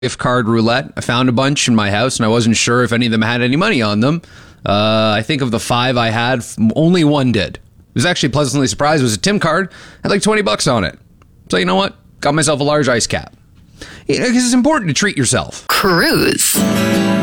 gift card roulette. I found a bunch in my house, and I wasn't sure if any of them had any money on them. I think of the 5 I had, only one did. I was actually pleasantly surprised. It was a Tim card. Had like $20 on it. So you know what? Got myself a large ice cap. Because it's important to treat yourself. Cruise.